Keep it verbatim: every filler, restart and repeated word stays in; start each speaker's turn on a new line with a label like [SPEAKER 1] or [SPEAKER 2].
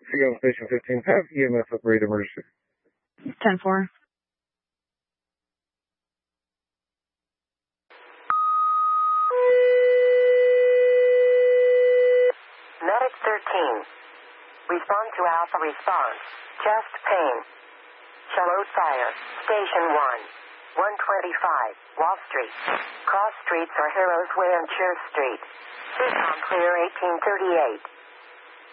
[SPEAKER 1] Seagull Station fifteen, have E M S operator emergency.
[SPEAKER 2] ten four.
[SPEAKER 3] Medic thirteen. Respond to Alpha response. Chest pain. Shallow fire. Station one. one twenty-five. Wall Street. Cross streets are Heroes Way and Church Street. Syscom clear eighteen thirty-eight.